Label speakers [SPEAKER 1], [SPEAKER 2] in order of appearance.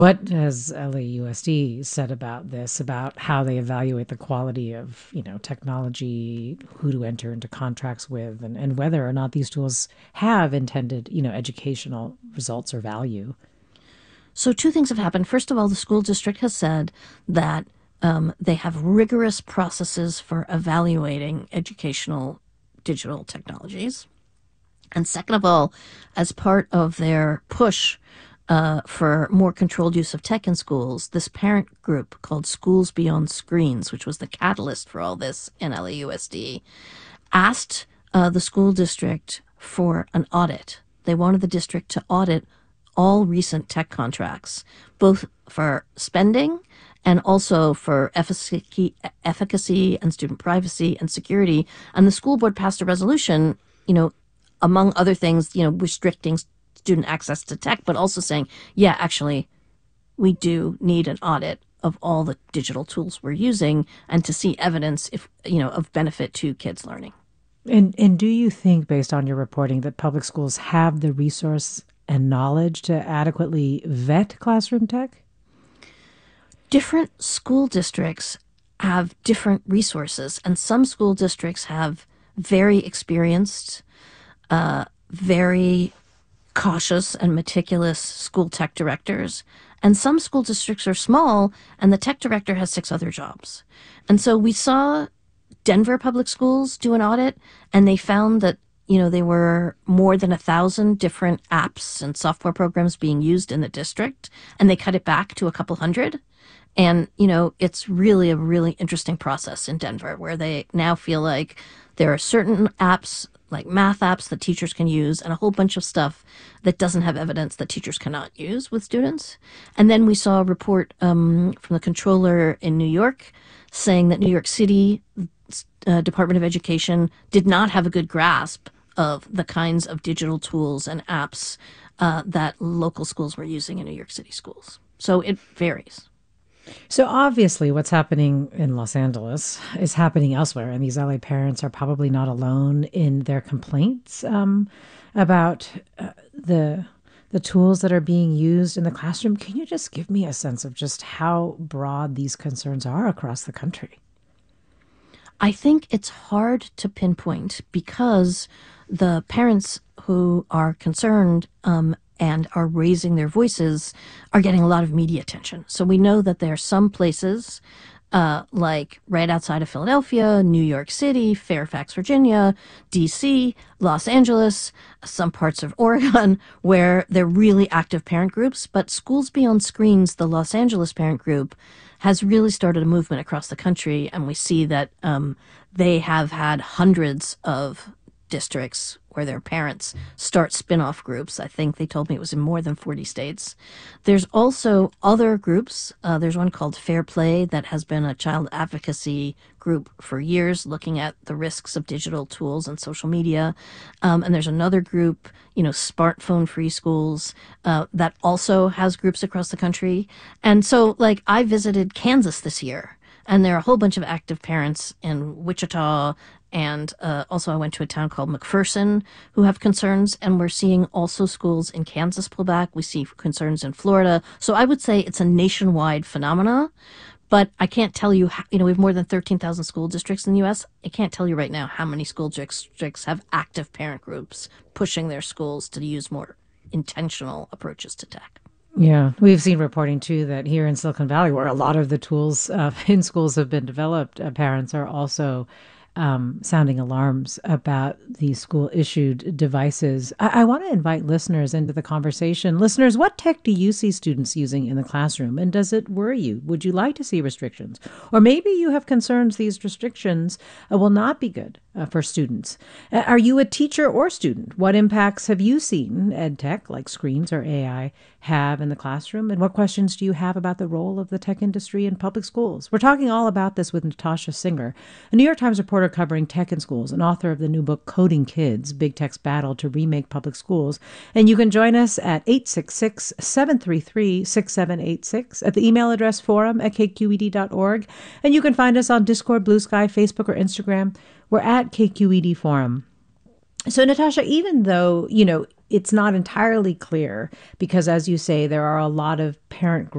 [SPEAKER 1] What has LAUSD said about this, about how they evaluate the quality of, technology, who to enter into contracts with, and whether or not these tools have intended, educational results or value?
[SPEAKER 2] So, two things have happened. First of all, the school district has said that they have rigorous processes for evaluating educational digital technologies. And second of all, as part of their push for more controlled use of tech in schools, this parent group called Schools Beyond Screens, which was the catalyst for all this in LAUSD, asked the school district for an audit. They wanted the district to audit all recent tech contracts, both for spending and also for efficacy and student privacy and security. And the school board passed a resolution, among other things, restricting student access to tech, but also saying, yeah, actually, we do need an audit of all the digital tools we're using and to see evidence if, of benefit to kids learning.
[SPEAKER 1] And do you think, based on your reporting, that public schools have the resource and knowledge to adequately vet classroom tech?
[SPEAKER 2] Different school districts have different resources, and some school districts have very experienced, very cautious and meticulous school tech directors. And some school districts are small, and the tech director has 6 other jobs. And so we saw Denver Public Schools do an audit, and they found that there were more than 1,000 different apps and software programs being used in the district, and they cut it back to a couple hundred. And, it's really a really interesting process in Denver where they now feel like there are certain apps, like math apps, that teachers can use, and a whole bunch of stuff that doesn't have evidence that teachers cannot use with students. And then we saw a report from the controller in New York saying that New York City Department of Education did not have a good grasp of the kinds of digital tools and apps that local schools were using in New York City schools. So it varies.
[SPEAKER 1] So obviously, what's happening in Los Angeles is happening elsewhere, and these LA parents are probably not alone in their complaints about the tools that are being used in the classroom. Can you just give me a sense of just how broad these concerns are across the country?
[SPEAKER 2] I think it's hard to pinpoint because the parents who are concerned and are raising their voices are getting a lot of media attention. So we know that there are some places like right outside of Philadelphia, New York City, Fairfax, Virginia, DC, Los Angeles, some parts of Oregon, where they're really active parent groups. But Schools Beyond Screens, the Los Angeles parent group, has really started a movement across the country. And we see that they have had hundreds of districts where their parents start spin-off groups. I think they told me it was in more than 40 states. There's also other groups. There's one called Fair Play that has been a child advocacy group for years looking at the risks of digital tools and social media. And there's another group, Smartphone Free Schools, that also has groups across the country. And so, I visited Kansas this year, and there are a whole bunch of active parents in Wichita. And also I went to a town called McPherson who have concerns, and we're seeing also schools in Kansas pull back. We see concerns in Florida. So I would say it's a nationwide phenomena, but I can't tell you, we have more than 13,000 school districts in the U.S. I can't tell you right now how many school districts have active parent groups pushing their schools to use more intentional approaches to tech.
[SPEAKER 1] Yeah, we've seen reporting too that here in Silicon Valley, where a lot of the tools in schools have been developed, parents are also sounding alarms about the school issued devices. I want to invite listeners into the conversation. Listeners, what tech do you see students using in the classroom, and does it worry you? Would you like to see restrictions? Or maybe you have concerns these restrictions will not be good for students. Are you a teacher or student? What impacts have you seen ed tech, like screens or AI, have in the classroom? And what questions do you have about the role of the tech industry in public schools? We're talking all about this with Natasha Singer, a New York Times reporter covering tech in schools and author of the new book Coding Kids, Big Tech's Battle to Remake Public Schools. And you can join us at 866-733-6786 at the email address forum@kqed.org. And you can find us on Discord, Blue Sky, Facebook, or Instagram. We're at KQED Forum. So, Natasha, even though, it's not entirely clear because, as you say, there are a lot of parent